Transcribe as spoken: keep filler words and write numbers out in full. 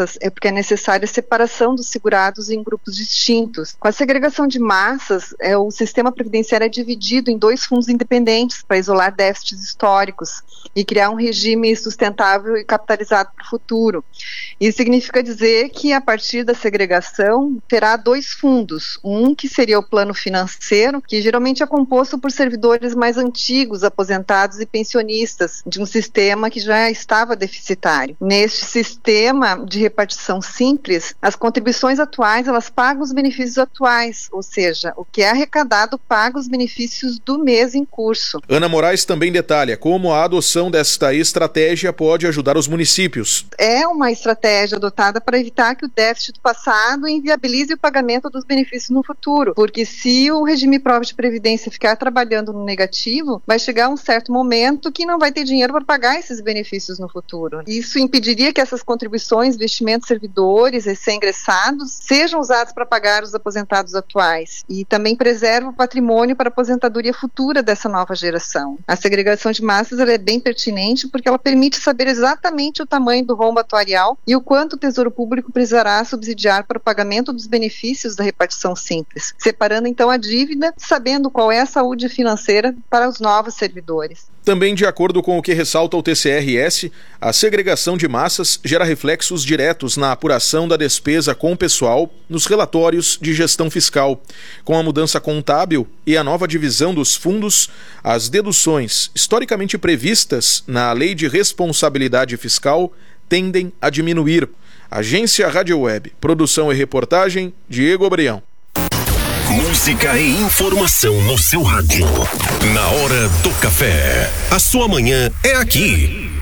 massas é porque é necessária a separação dos segurados em grupos distintos. Com a segregação de massas, é, o sistema previdenciário é dividido em dois fundos independentes para isolar déficits históricos e criar um regime sustentável e capitalizado para o futuro. Isso significa dizer que, a partir da segregação, terá dois fundos. Um que seria o plano financeiro, que geralmente é composto por servidores mais antigos, aposentados e pensionistas, de um sistema que já estava deficitário. Neste sistema de repartição simples, as contribuições atuais, elas pagam os benefícios atuais, ou seja, o que é arrecadado paga os benefícios do mês em curso. Ana Moraes também detalha como a adoção desta estratégia pode ajudar os municípios. É uma estratégia adotada para evitar que o déficit do passado inviabilize o pagamento dos benefícios no futuro, porque se o regime próprio de previdência ficar trabalhando no negativo, vai chegar um certo momento que não vai ter dinheiro para pagar esses benefícios no futuro. Isso impediria que essas contribuições, investimentos, servidores, recém-ingressados, sejam usados para pagar os aposentados atuais e também preserva o patrimônio para a aposentadoria futura dessa nova geração. A segregação de massas ela é bem pertinente porque ela permite saber exatamente o tamanho do rombo atuarial e o quanto o Tesouro Público precisará subsidiar para o pagamento dos benefícios da repartição simples, separando então a dívida, sabendo qual é a saúde financeira para os novos servidores. Também, de acordo com o que ressalta o T C R S, a segregação de massas gera reflexos diretos na apuração da despesa com o pessoal nos relatórios de gestão fiscal. Com a mudança contábil e a nova divisão dos fundos, as deduções historicamente previstas na Lei de Responsabilidade Fiscal tendem a diminuir. Agência Rádio Web, produção e reportagem, Diego Abrião. Música e informação no seu rádio. Na hora do café. A sua manhã é aqui.